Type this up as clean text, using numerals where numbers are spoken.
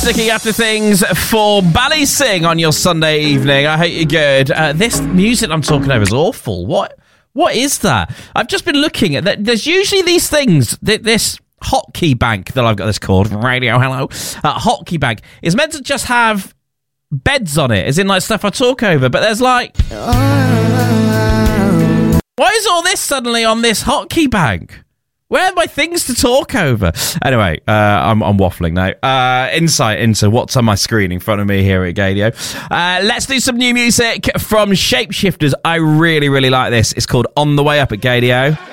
sticking after things for Bally Sing on your Sunday evening. I hope you're good. This music I'm talking over is awful. What is that? I've just been looking at that. There's usually these things, this hotkey bank that I've got this called, Radio Hello. Hotkey bank is meant to just have beds on it, as in like stuff I talk over, but there's like... Why is all this suddenly on this hotkey bank? Where are my things to talk over? Anyway, I'm waffling now. Insight into what's on my screen in front of me here at Gadio. Let's do some new music from Shapeshifters. I really, really like this. It's called On the Way Up at Gadio.